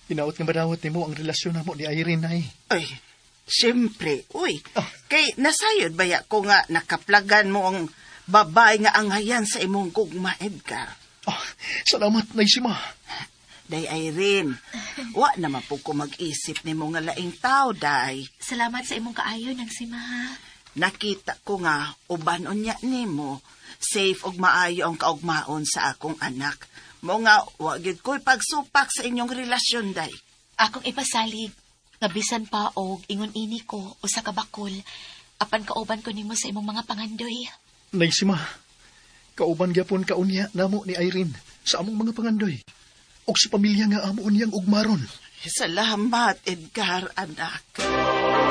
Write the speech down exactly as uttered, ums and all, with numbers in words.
Hinaot nga madawat ni mo ang relasyon na mo ni Irene, Nay. Ay, siyempre, uy. Ah. Kay nasayod baya ko nga nakaplagan mo ang babae nga angayan sa imong gugma, Edgar. Oh, salamat, Nay Sima. Day Irene, wa naman po ko mag-isip ni mo nga laing tao, day. Salamat sa imong kaayo ng sima, ha? Nakita ko nga, uban unya ni mo, safe og maayo ang kaugmaon sa akong anak. Mo nga, wa gyud ko'y pagsupak sa inyong relasyon, day. Akong ipasalig, nga bisan pa og ingon ini ko o sa kabakol, apan kauban ko nimo sa imong mga pangandoy. Nay Sima, kauban gyapon kaunya namo ni Irene sa among mga pangandoy. Og sa pamilya nga amo niyang ugmaron. Salamat, Edgar, anak.